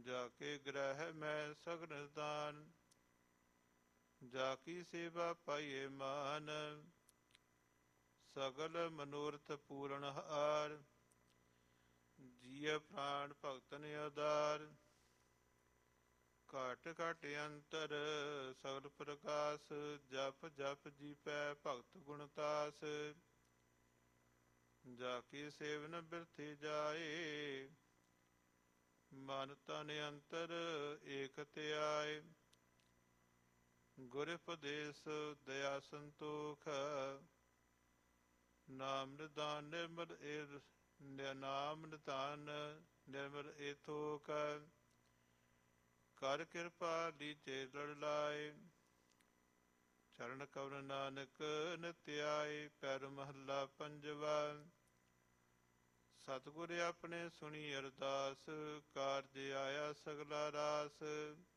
ਜਾ ਕੇ ਗ੍ਰਹਿ ਮੈਂ ਸਗਨ ਦਾਨ, ਜਾ ਕੀ ਸੇਵਾ ਪਾਈਏ ਮਾਨ, ਸਗਲ ਮਨੋਰਥ ਪੂਰਨ ਹਾਰ, ਜੀਅ ਪ੍ਰਾਣ ਭਗਤਨ ਉਦਾਰ, ਘਟ ਘਟ ਅੰਤਰ ਸਗਲ ਪ੍ਰਕਾਸ਼, ਜਪ ਜਪ ਜੀਪੈ ਭਗਤ ਗੁਣਤਾਸ, ਜਾ ਕੀ ਸੇਵਨ ਬਿਰਥੀ ਜਾਏ, ਮਨ ਤਨ ਅੰਤਰ ਏਕ ਧਿਆਏ, ਗੁਰ ਉਪਦੇਸ਼ ਦਇਆ ਸੰਤੋਖ, ਨਾਮ ਨਿਦਾਨ ਨਿਰਮਲ ਨਾਮ ਨਿਦਾਨ ਨਿਰਮਲ ਏ ਥੋਕ, ਕਰ ਕਿਰਪਾ ਲੀਚੇ ਲੜ ਲਾਏ, ਚਰਨ ਕਵਨ ਨਾਨਕ ਨਿਤ ਆਏ, ਪੈਰ ਮਹੱਲਾ ਪੰਜਵਾ। ਸਤਿਗੁਰ ਆਪਣੇ ਸੁਣੀ ਅਰਦਾਸ, ਕਾਰਜ ਆਇਆ ਸਗਲਾ ਰਾਸ,